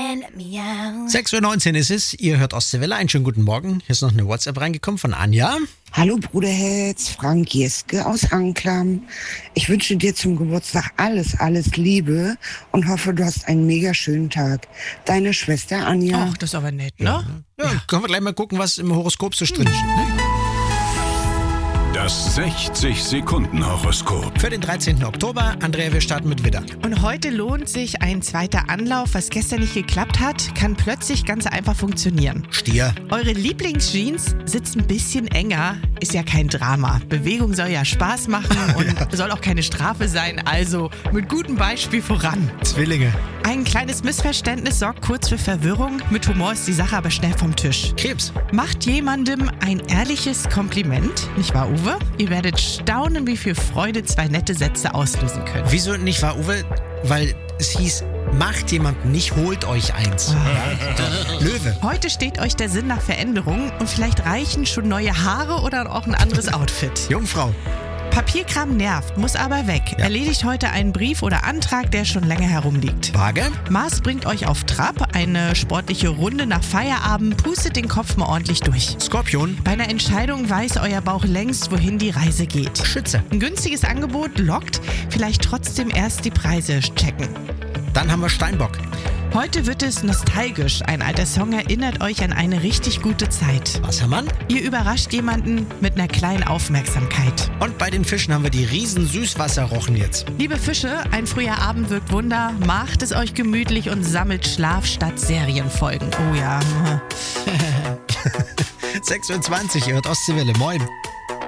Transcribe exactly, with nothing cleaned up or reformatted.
sechs Uhr neunzehn ist es, ihr hört Ostseewelle, einen schönen guten Morgen. Hier ist noch eine WhatsApp reingekommen von Anja. Hallo Bruderherz, Frank Jeske aus Anklam. Ich wünsche dir zum Geburtstag alles, alles Liebe und hoffe, du hast einen mega schönen Tag. Deine Schwester Anja. Ach, das ist aber nett, ne? Ja, ja, können wir gleich mal gucken, was im Horoskop so drin steht. Ne? Das sechzig-Sekunden-Horoskop. Für den dreizehnten Oktober, Andrea, wir starten mit Widder. Und heute lohnt sich ein zweiter Anlauf. Was gestern nicht geklappt hat, kann plötzlich ganz einfach funktionieren. Stier. Eure Lieblingsjeans sitzt ein bisschen enger, ist ja kein Drama. Bewegung soll ja Spaß machen und ja. soll auch keine Strafe sein, also mit gutem Beispiel voran. Zwillinge. Ein kleines Missverständnis sorgt kurz für Verwirrung. Mit Humor ist die Sache aber schnell vom Tisch. Krebs. Macht jemandem ein ehrliches Kompliment, nicht wahr, Uwe? Ihr werdet staunen, wie viel Freude zwei nette Sätze auslösen können. Wieso nicht wahr, Uwe? Weil es hieß, macht jemanden nicht, holt euch eins. Oh. Löwe. Heute steht euch der Sinn nach Veränderung und vielleicht reichen schon neue Haare oder auch ein anderes Outfit. Jungfrau. Papierkram nervt, muss aber weg. Ja. Erledigt heute einen Brief oder Antrag, der schon länger herumliegt. Waage. Mars bringt euch auf Trab. Eine sportliche Runde nach Feierabend pustet den Kopf mal ordentlich durch. Skorpion. Bei einer Entscheidung weiß euer Bauch längst, wohin die Reise geht. Schütze. Ein günstiges Angebot lockt, vielleicht trotzdem erst die Preise checken. Dann haben wir Steinbock. Heute wird es nostalgisch. Ein alter Song erinnert euch an eine richtig gute Zeit. Wassermann. Ihr überrascht jemanden mit einer kleinen Aufmerksamkeit. Und bei den Fischen haben wir die riesen Süßwasserrochen jetzt. Liebe Fische, ein früher Abend wirkt Wunder. Macht es euch gemütlich und sammelt Schlaf statt Serienfolgen. Oh ja. sechs Uhr zwanzig, ihr hört Ostseewelle. Moin.